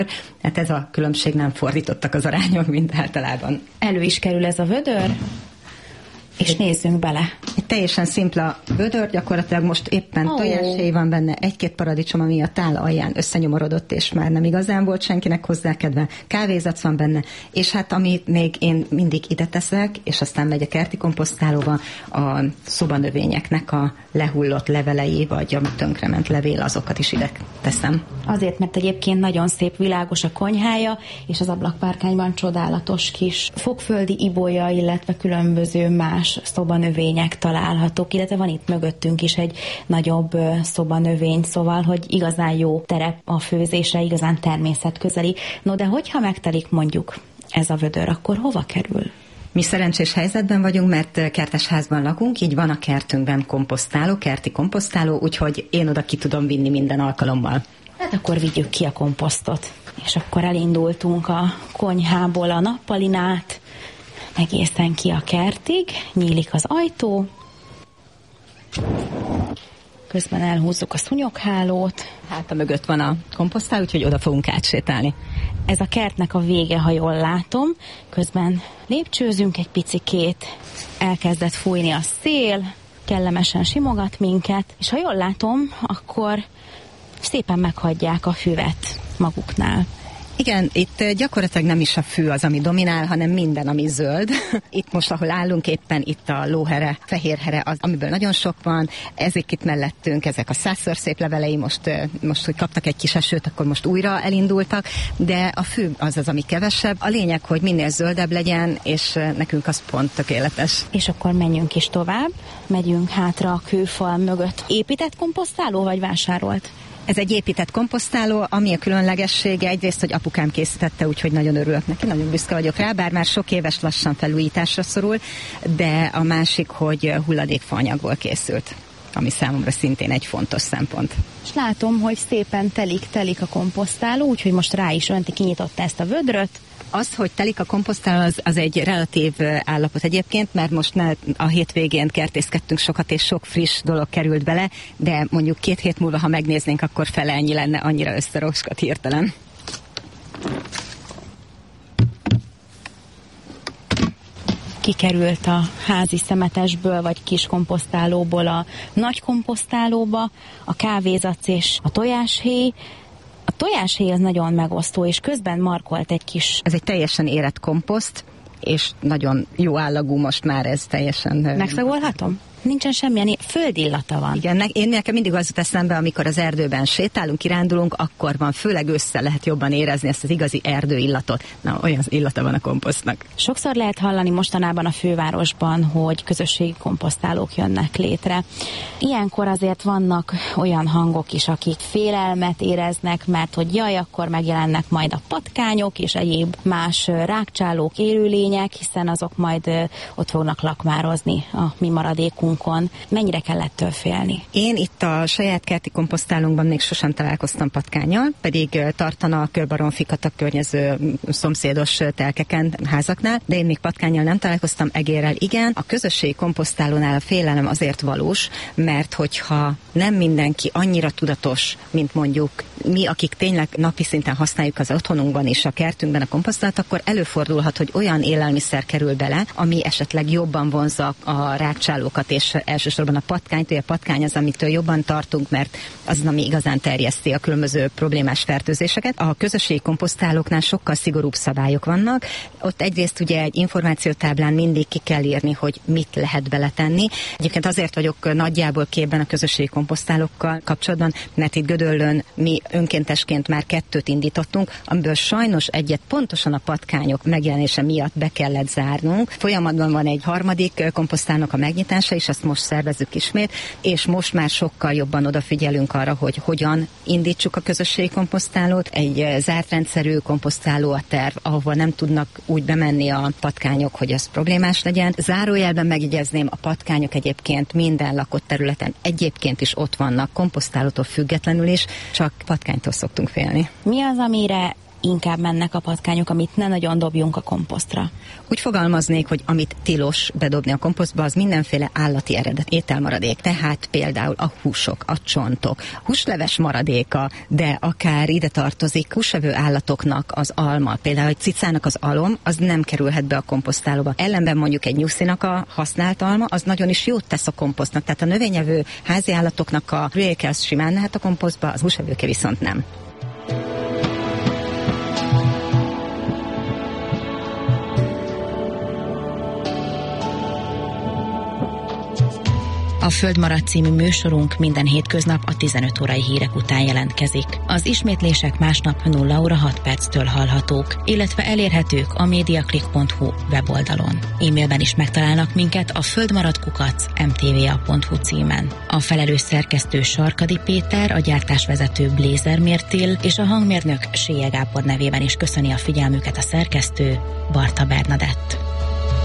Hát ez a különbség, nem fordítottak az arányok, mint általában. Elő is kerül ez a vödör, és nézzünk bele. Egy teljesen szimpla vödör, gyakorlatilag most éppen tojáshéj van benne, egy-két paradicsom, ami a tál alján összenyomorodott, és már nem igazán volt senkinek hozzá kedve. Kávézac van benne, és hát amit még én mindig ide teszek, és aztán megy a kerti komposztálóba, a szobanövényeknek a lehullott levelei, vagy a tönkrement levél, azokat is ide teszem. Azért, mert egyébként nagyon szép, világos a konyhája, és az ablakpárkányban csodálatos kis fogföldi ibolya, illetve különböző más szobanövények találhatók, illetve van itt mögöttünk is egy nagyobb szobanövény, szóval, hogy igazán jó terep a főzésre, igazán természetközeli. No, de hogyha megtelik mondjuk ez a vödör, akkor hova kerül? Mi szerencsés helyzetben vagyunk, mert kertesházban lakunk, így van a kertünkben komposztáló, kerti komposztáló, úgyhogy én oda ki tudom vinni minden alkalommal. Hát akkor vigyük ki a komposztot. És akkor elindultunk a konyhából a nappalin át, egészen ki a kertig, nyílik az ajtó, közben elhúzzuk a szúnyoghálót. Hát a mögött van a komposztáló, úgyhogy oda fogunk átsétálni. Ez a kertnek a vége, ha jól látom, közben lépcsőzünk egy picikét, elkezdett fújni a szél, kellemesen simogat minket, és ha jól látom, akkor szépen meghagyják a füvet maguknál. Igen, itt gyakorlatilag nem is a fű az, ami dominál, hanem minden, ami zöld. Itt most, ahol állunk, éppen itt a lóhere, fehérhere, az, amiből nagyon sok van. Ezek itt mellettünk, ezek a százszor szép levelei, most, hogy kaptak egy kis esőt, akkor most újra elindultak, de a fű az, ami kevesebb. A lényeg, hogy minél zöldebb legyen, és nekünk az pont tökéletes. És akkor menjünk is tovább, megyünk hátra a kőfal mögött. Épített komposztáló vagy vásárolt? Ez egy épített komposztáló, ami a különlegessége, egyrészt, hogy apukám készítette, úgyhogy nagyon örülök neki, nagyon büszke vagyok rá, bár már sok éves lassan felújításra szorul, de a másik, hogy hulladékfaanyagból készült, ami számomra szintén egy fontos szempont. És látom, hogy szépen telik a komposztáló, úgyhogy most rá is önti, kinyitotta ezt a vödröt. Az, hogy telik a komposztáló, az egy relatív állapot egyébként, mert most a hétvégén kertészkedtünk sokat, és sok friss dolog került bele, de mondjuk 2 hét múlva, ha megnéznénk, akkor fele ennyi lenne, annyira összeroskad hirtelen. Kikerült a házi szemetesből, vagy kis komposztálóból a nagy komposztálóba, a kávézac és a tojáshéj. A tojáshéj az nagyon megosztó, és közben markolt egy kis... Ez egy teljesen érett komposzt, és nagyon jó állagú most már ez teljesen... Megszagolhatom? Nincsen semmilyen földillata van. Igen, nekem mindig az jut eszembe, amikor az erdőben sétálunk, kirándulunk, akkor van, főleg össze lehet jobban érezni ezt az igazi erdőillatot. Na, olyan illata van a komposztnak. Sokszor lehet hallani mostanában a fővárosban, hogy közösségi komposztálók jönnek létre. Ilyenkor azért vannak olyan hangok is, akik félelmet éreznek, mert hogy jaj, akkor megjelennek majd a patkányok és egyéb más rágcsálók, élőlények, hiszen azok majd ott fognak lakmározni a mi maradékunk. Mennyire kell ettől félni? Én itt a saját kerti komposztálónkban még sosem találkoztam patkánnyal, pedig tartanak baromfikat a környező szomszédos telkeken, házaknál, de én még patkánnyal nem találkoztam, egérrel igen. A közösségi komposztálónál a félelem azért valós, mert hogyha nem mindenki annyira tudatos, mint mondjuk mi, akik tényleg napi szinten használjuk az otthonunkban és a kertünkben a komposztálót, akkor előfordulhat, hogy olyan élelmiszer kerül bele, ami esetleg jobban vonzza a rágcsálókat, és elsősorban a patkányt, hogy a patkány az, amitől jobban tartunk, mert az, ami igazán terjeszti a különböző problémás fertőzéseket. A közösségi komposztálóknál sokkal szigorúbb szabályok vannak. Ott egyrészt ugye egy információtáblán mindig ki kell írni, hogy mit lehet beletenni. Egyébként azért vagyok nagyjából képben a közösségi komposztálókkal kapcsolatban, mert itt Gödöllőn mi önkéntesként már 2 indítottunk, amiből sajnos egyet pontosan a patkányok megjelenése miatt be kellett zárnunk. Folyamatban van egy 3. komposztálónak a megnyitása, és azt most szervezzük ismét, és most már sokkal jobban odafigyelünk arra, hogy hogyan indítsuk a közösségi komposztálót. Egy zárt rendszerű komposztáló a terv, ahova nem tudnak úgy bemenni a patkányok, hogy ez problémás legyen. Zárójelben megjegyezném, a patkányok egyébként minden lakott területen egyébként is ott vannak, komposztálótól függetlenül is, csak patkánytól szoktunk félni. Mi az, amire inkább mennek a patkányok, amit ne nagyon dobjunk a komposztra. Úgy fogalmaznék, hogy amit tilos bedobni a komposztba, az mindenféle állati eredet ételmaradék. Tehát például a húsok, a csontok, húsleves maradéka, de akár ide tartozik húsevő állatoknak az alma. Például egy cicának az alom, az nem kerülhet be a komposztálóba. Ellenben mondjuk egy nyuszinak a használt alma, az nagyon is jót tesz a komposztnak. Tehát a növényevő házi állatoknak a rülyéke az simán mehet a komposztba, az húsevőke viszont nem. A Földmaradt című műsorunk minden hétköznap a 15 órai hírek után jelentkezik. Az ismétlések másnap 0 óra 6 perctől hallhatók, illetve elérhetők a mediaclick.hu weboldalon. E-mailben is megtalálnak minket a földmaradtkukac@mtva.hu címen. A felelős szerkesztő Sarkadi Péter, a gyártásvezető Blézer Mértil és a hangmérnök Sélye Gábor nevében is köszöni a figyelmüket a szerkesztő Barta Bernadett.